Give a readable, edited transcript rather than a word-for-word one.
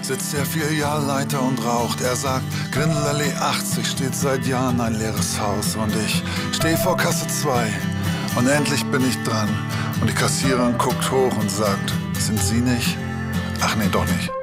sitzt der Filialleiter und raucht. Er sagt, Grindelallee 80 steht seit Jahren ein leeres Haus. Und ich stehe vor Kasse 2 und endlich bin ich dran. Und die Kassiererin guckt hoch und sagt, sind Sie nicht? Ach nee, doch nicht.